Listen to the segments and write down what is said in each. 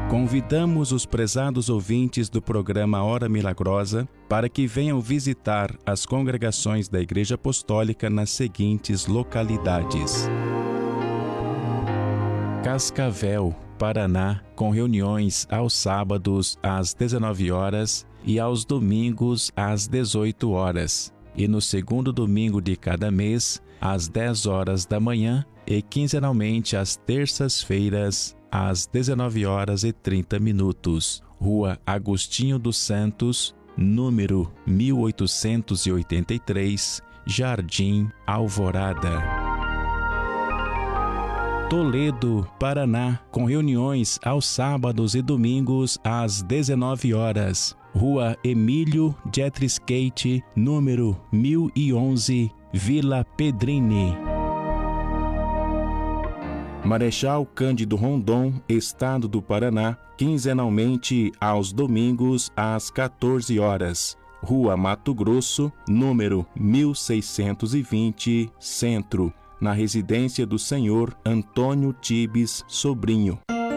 Convidamos os prezados ouvintes do programa Hora Milagrosa para que venham visitar as congregações da Igreja Apostólica nas seguintes localidades: Cascavel, Paraná, com reuniões aos sábados às 19 horas e aos domingos às 18 horas. E no segundo domingo de cada mês, às 10 horas da manhã e quinzenalmente às terças-feiras, às 19 horas e 30 minutos. Rua Agostinho dos Santos, número 1883, Jardim Alvorada. Toledo, Paraná, com reuniões aos sábados e domingos às 19 horas. Rua Emílio Jetriscate, número 1011, Vila Pedrini. Marechal Cândido Rondon, Estado do Paraná, quinzenalmente aos domingos às 14 horas. Rua Mato Grosso, número 1620, Centro, na residência do senhor Antônio Tibes Sobrinho.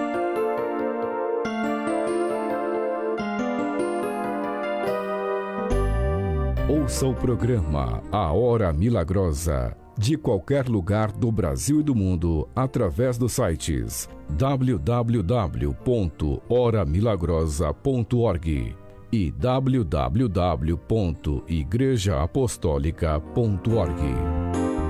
Ouça o programa A Hora Milagrosa, de qualquer lugar do Brasil e do mundo, através dos sites www.horamilagrosa.org e www.igrejaapostólica.org.